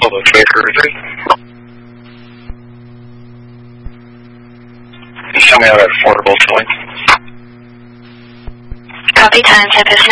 Hello, Tracker 3. Can you tell me how that affordable towing? Copy, time, Tempest